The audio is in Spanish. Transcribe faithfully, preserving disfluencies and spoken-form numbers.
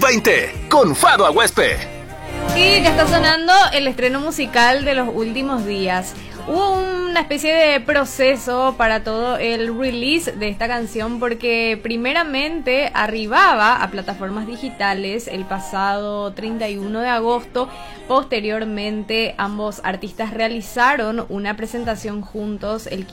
veinte con Fado Aguespe. Y ya está sonando el estreno musical de los últimos días. Hubo una especie de proceso para todo el release de esta canción porque primeramente arribaba a plataformas digitales el pasado treinta y uno de agosto. Posteriormente ambos artistas realizaron una presentación juntos el